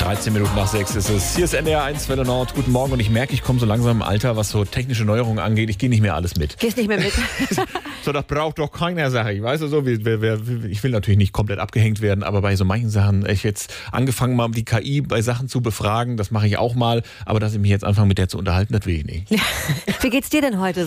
13 Minuten nach 6 ist es. Hier ist NDR 1 Welle Nord. Guten Morgen. Und ich merke, ich komme so langsam im Alter, was so technische Neuerungen angeht. Ich gehe nicht mehr alles mit. Gehst nicht mehr mit? So, das braucht doch keiner, sag ich. Weißt du so, ich will natürlich nicht komplett abgehängt werden, aber bei so manchen Sachen, ich jetzt angefangen mal die KI bei Sachen zu befragen, das mache ich auch mal. Aber dass ich mich jetzt anfange mit der zu unterhalten, das will ich nicht. Wie geht's dir denn heute?